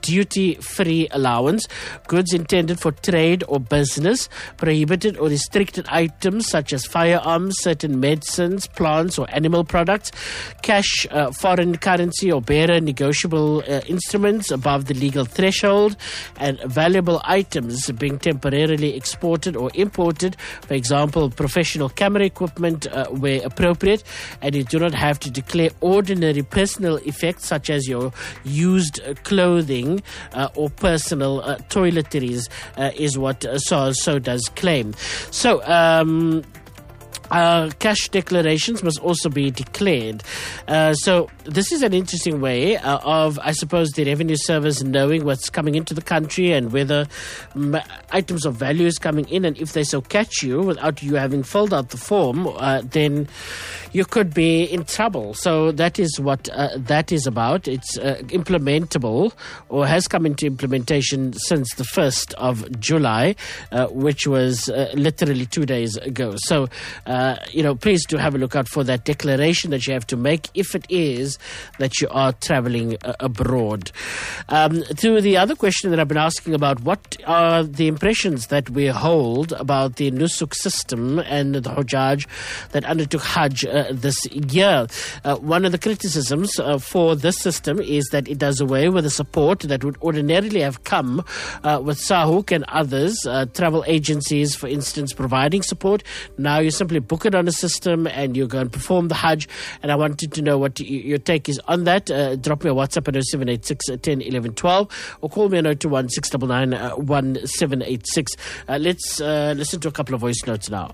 duty-free allowance. Goods intended for trade or business, prohibited or restricted items such as firearms, certain medicines, plants or animal products, cash, uh, foreign currency or bearer negotiable uh, instruments above the legal threshold, and valuable items being temporarily exported or imported, for example, professional camera equipment uh, where appropriate, and you do not have to declare ordinary personal effects such as your used uh, clothing uh, or personal uh, toiletries uh, is what uh, SARS so does claim. So, um, Uh, cash declarations must also be declared. Uh, so this is an interesting way uh, of, I suppose, the Revenue Service knowing what's coming into the country and whether m- items of value is coming in, and if they so catch you without you having filled out the form, uh, then you could be in trouble. So that is what uh, that is about. It's uh, implementable, or has come into implementation since the first of July, uh, which was uh, literally two days ago. So uh, Uh, you know, please do have a look out for that declaration that you have to make if it is that you are traveling uh, abroad. Um, to the other question that I've been asking about, what are the impressions that we hold about the Nusuk system and the Hujjaj that undertook Hajj uh, this year? Uh, one of the criticisms uh, for this system is that it does away with the support that would ordinarily have come uh, with Sahuk and others, uh, travel agencies, for instance, providing support. Now you simply book it on a system and you go and perform the Hajj. And I wanted to know what y- your take is on that. Uh, drop me a WhatsApp at oh seven eight six, one oh, one one, one two or call me on oh two one, six nine nine, one seven eight six. Uh, let's uh, listen to a couple of voice notes now.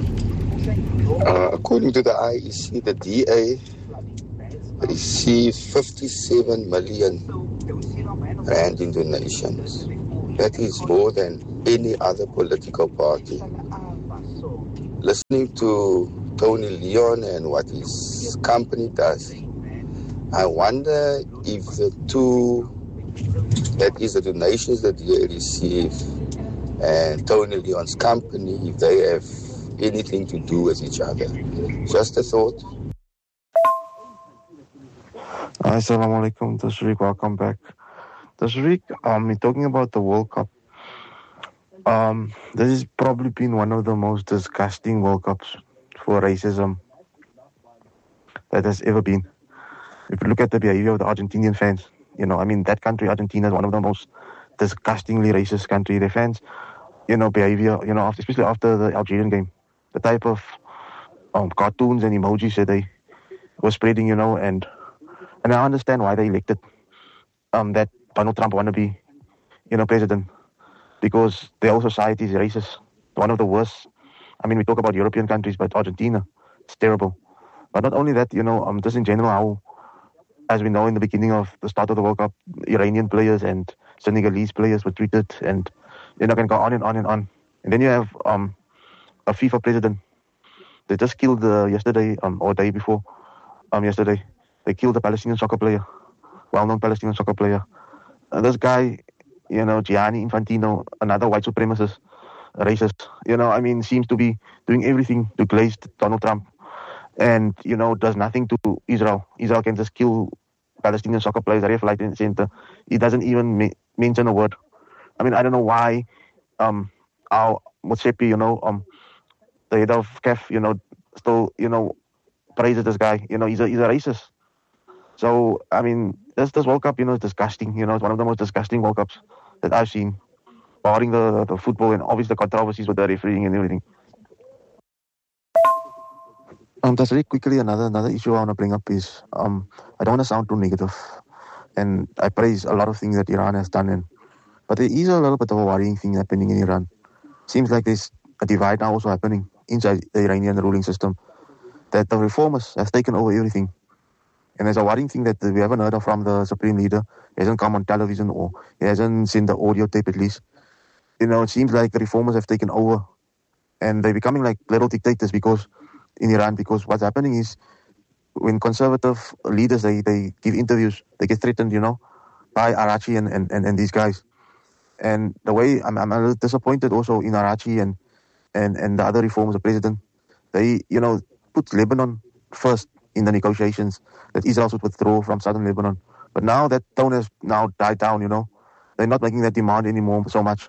Uh, according to the I E C, the D A received fifty-seven million rand in donations. That is more than any other political party. Listening to Tony Leon and what his company does, I wonder if the two, that is the donations that they receive, and Tony Leon's company, if they have anything to do with each other. Just a thought. Assalamu alaikum, Tashriq, welcome back. Tashriq, um, we're talking about the World Cup. Um, this has probably been one of the most disgusting World Cups for racism that has ever been. If you look at the behavior of the Argentinian fans, you know, I mean, that country, Argentina, is one of the most disgustingly racist country. Their fans, you know, behavior, you know, after, especially after the Algerian game, the type of um, cartoons and emojis that they were spreading, you know, and and I understand why they elected um, that Donald Trump want to be, you know, president. Because their whole society is racist. One of the worst. I mean, we talk about European countries, but Argentina, it's terrible. But not only that, you know, um, just in general, how, as we know in the beginning of the start of the World Cup, Iranian players and Senegalese players were treated, and, you know, can go on and on and on. And then you have um, a FIFA president. They just killed uh, yesterday, um, or day before, um, yesterday, they killed a Palestinian soccer player, well-known Palestinian soccer player. Uh, this guy, you know, Gianni Infantino, another white supremacist, racist, you know, I mean, seems to be doing everything to glaze Donald Trump and, you know, does nothing to Israel. Israel can just kill Palestinian soccer players, left, right, and center. He doesn't even ma- mention a word. I mean, I don't know why um, our Motsepe, you know, um, the head of C A F, you know, still, you know, praises this guy. You know, he's a, he's a racist. So, I mean, this, this World Cup, you know, is disgusting. You know, it's one of the most disgusting World Cups that I've seen, barring the, the, the football and obviously the controversies with the refereeing and everything. Um, that's very quickly another another issue I want to bring up is um, I don't want to sound too negative, and I praise a lot of things that Iran has done, and but there is a little bit of a worrying thing happening in Iran. Seems like there's a divide now also happening inside the Iranian ruling system, that the reformers have taken over everything. And there's a worrying thing that we haven't heard of from the Supreme Leader. He hasn't come on television, or he hasn't seen the audio tape at least. You know, it seems like the reformers have taken over and they're becoming like little dictators because in Iran, because what's happening is when conservative leaders, they, they give interviews, they get threatened, you know, by Arachi and, and, and, and these guys. And the way, I'm, I'm a little disappointed also in Arachi and, and, and the other reformers, the president, they, you know, put Lebanon first in the negotiations, that Israel should withdraw from southern Lebanon. But now that tone has now died down, you know. they're not making that demand anymore so much.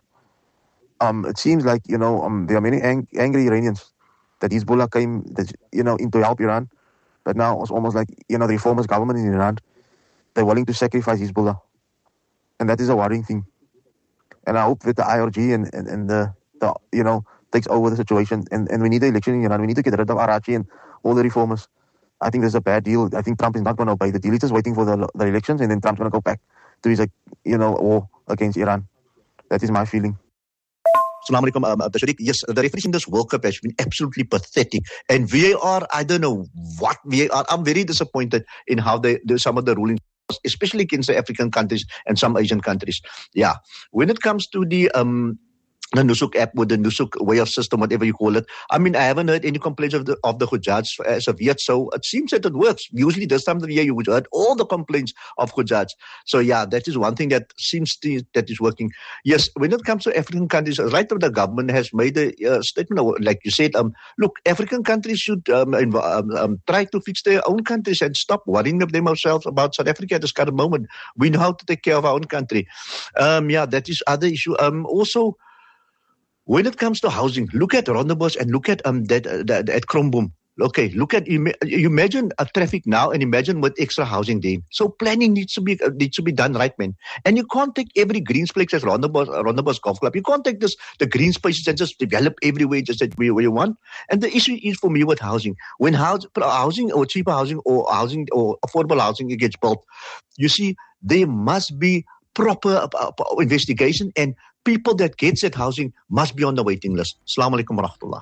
Um, it seems like, you know, um, there are many ang- angry Iranians that Hezbollah came, that, you know, in to help Iran. But now it's almost like, you know, the reformist government in Iran, they're willing to sacrifice Hezbollah. And that is a worrying thing. And I hope that the I R G and, and, and the, the, you know, takes over the situation. And, and we need the election in Iran. We need to get rid of Arachi and all the reformers. I think there's a bad deal. I think Trump is not going to obey. The deal is just waiting for the, the elections, and then Trump's going to go back to his, you know, war against Iran. That is my feeling. Assalamu alaikum, um, Tashriq. Yes, the referees in this World Cup has been absolutely pathetic. And V A R, I don't know what V A R. I'm very disappointed in how they do some of the rulings, especially against the African countries and some Asian countries. Yeah. When it comes to the um, the Nusuk app with the Nusuk way of system, whatever you call it, I mean, I haven't heard any complaints of the of the Hujjaj as of yet, so it seems that it works. Usually this time of the year, you would heard all the complaints of Hujjaj. So yeah, that is one thing that seems to, that is working. Yes, when it comes to African countries, right of the government has made a uh, statement, like you said, um, look, African countries should um, um, um, try to fix their own countries and stop worrying of themselves about South Africa at this current moment. We know how to take care of our own country. Um, yeah, that is other issue. Um, also, when it comes to housing, look at Rondebosch and look at um that, uh, that at Kronboom. Okay, look at you imagine a traffic now and imagine with extra housing then. So planning needs to be uh, needs to be done right, man. And you can't take every green space as Rondebosch, uh, Rondebosch Golf Club. You can't take this the green spaces and just develop everywhere just that where you want. And the issue is for me with housing. When house, housing or cheaper housing or housing or affordable housing gets built, you see there must be proper uh, investigation, and people that get that housing must be on the waiting list. Assalamu alaikum wa rahmatullah.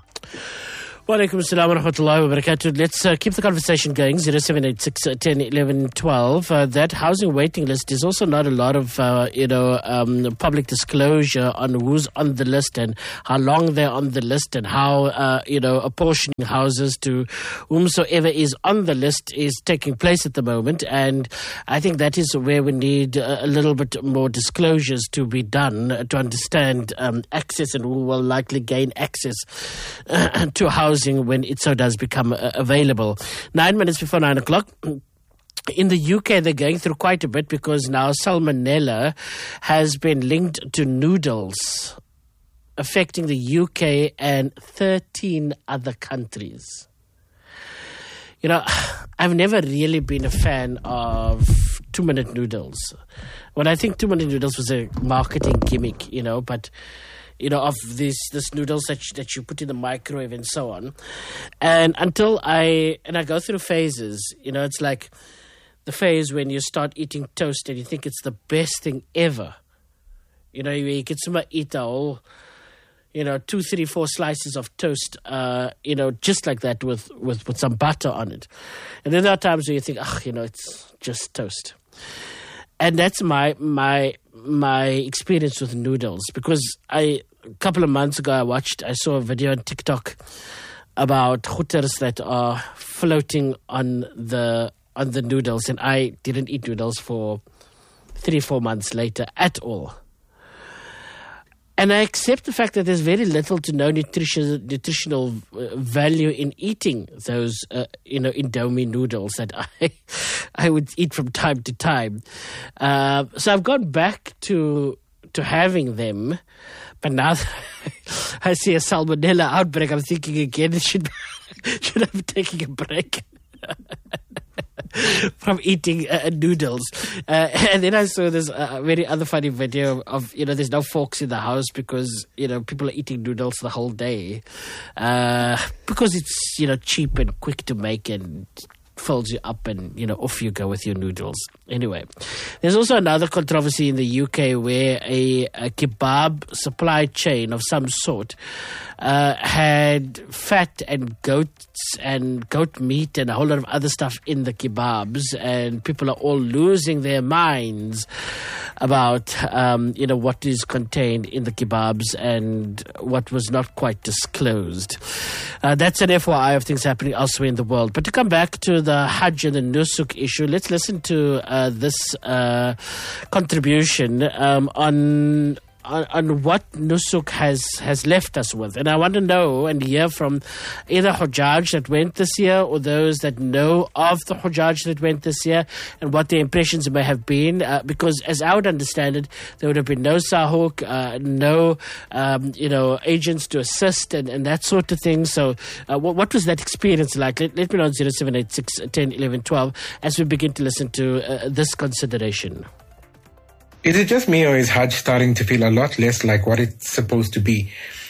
Wa alaikum assalam wa rahmatullahi wa barakatuh. Let's uh, keep the conversation going. zero seven eight six, one zero, one one, one two. Uh, that housing waiting list is also not a lot of, uh, you know, um, public disclosure on who's on the list and how long they're on the list and how, uh, you know, apportioning houses to whomsoever is on the list is taking place at the moment. And I think that is where we need a, a little bit more disclosures to be done to understand um, access and who will likely gain access uh, to housing when it so does become uh, available. Nine minutes before nine o'clock. In the U K, they're going through quite a bit because now salmonella has been linked to noodles, affecting the U K and thirteen other countries. You know, I've never really been a fan of two-minute noodles. When I think two-minute noodles was a marketing gimmick, you know, but you know, of this this noodles that you, that you put in the microwave and so on. And until I, and I go through phases, you know, it's like the phase when you start eating toast and you think it's the best thing ever. You know, you, you can somehow eat a whole, you know, two, three, four slices of toast, uh, you know, just like that with, with, with some butter on it. And then there are times where you think, oh, you know, it's just toast. And that's my my my experience with noodles, because I a couple of months ago I watched I saw a video on TikTok about hooters that are floating on the on the noodles, and I didn't eat noodles for three four months later at all. And I accept the fact that there's very little to no nutrition, nutritional value in eating those, uh, you know, Indomie noodles that I I would eat from time to time. Uh, so I've gone back to to having them, but now that I see a salmonella outbreak, I'm thinking again, should should I be taking a break from eating uh, noodles? Uh, and then I saw this uh, very other funny video of, you know, there's no forks in the house because, you know, people are eating noodles the whole day uh, because it's, you know, cheap and quick to make and fills you up and, you know, off you go with your noodles. Anyway, there's also another controversy in the U K where a, a kebab supply chain of some sort uh, had fat and goats and goat meat and a whole lot of other stuff in the kebabs, and people are all losing their minds about, um, you know, what is contained in the kebabs and what was not quite disclosed. Uh, that's an F Y I of things happening elsewhere in the world. But to come back to the Hajj and the Nusuk issue, let's listen to uh, this uh, contribution um, on on, on what Nusuk has, has left us with. And I want to know and hear from either Hujjaj that went this year or those that know of the Hujjaj that went this year and what their impressions may have been. Uh, because as I would understand it, there would have been no sahuk, uh, no um, you know, agents to assist and, and that sort of thing. So uh, what, what was that experience like? Let, let me know on zero seven eight six, one zero, eleven, twelve as we begin to listen to uh, this consideration. Is it just me or is Hajj starting to feel a lot less like what it's supposed to be?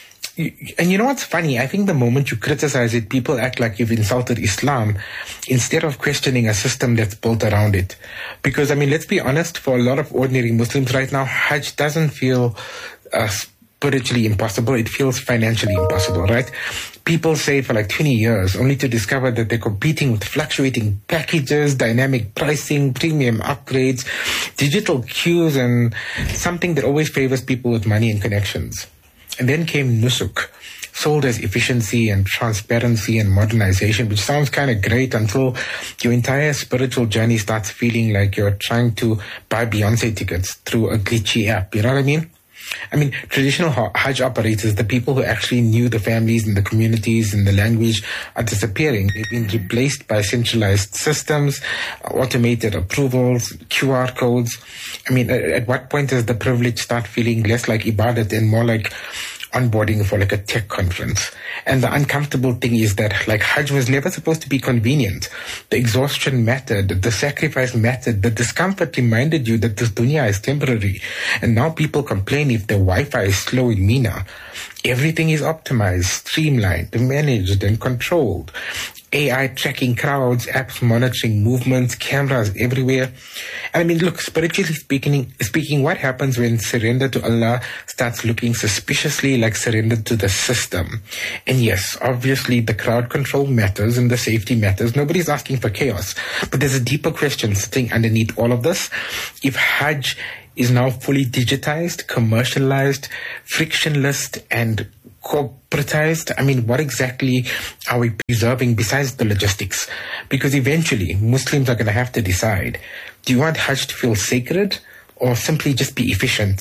And you know what's funny? I think the moment you criticize it, people act like you've insulted Islam instead of questioning a system that's built around it. Because, I mean, let's be honest, for a lot of ordinary Muslims right now, Hajj doesn't feel uh, spiritually impossible. It feels financially impossible, right? People say for like twenty years, only to discover that they're competing with fluctuating packages, dynamic pricing, premium upgrades, digital queues, and something that always favors people with money and connections. And then came Nusuk, sold as efficiency and transparency and modernization, which sounds kind of great until your entire spiritual journey starts feeling like you're trying to buy Beyonce tickets through a glitchy app. You know what I mean? I mean, traditional Hajj operators, the people who actually knew the families and the communities and the language, are disappearing. They've been replaced by centralized systems, automated approvals, Q R codes. I mean, at what point does the privilege start feeling less like ibadat and more like onboarding for like a tech conference? And the uncomfortable thing is that like Hajj was never supposed to be convenient. The exhaustion mattered, the sacrifice mattered, the discomfort reminded you that this dunya is temporary. And now people complain if the Wi-Fi is slow in Mina. Everything is optimized, streamlined, managed and controlled. A I tracking crowds, apps monitoring movements, cameras everywhere. And I mean, look, spiritually speaking, speaking, what happens when surrender to Allah starts looking suspiciously like surrender to the system? And yes, obviously the crowd control matters and the safety matters. Nobody's asking for chaos. But there's a deeper question sitting underneath all of this. If Hajj is now fully digitized, commercialized, frictionless, and corporatized, I mean, what exactly are we preserving besides the logistics? Because eventually, Muslims are going to have to decide, do you want Hajj to feel sacred or simply just be efficient?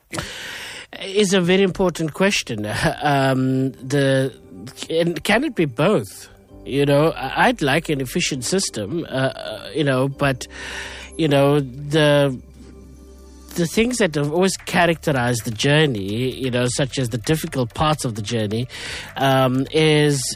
Is a very important question. Um, the and can it be both? You know, I'd like an efficient system, uh, you know, but, you know, the... the things that have always characterized the journey, you know, such as the difficult parts of the journey, um, is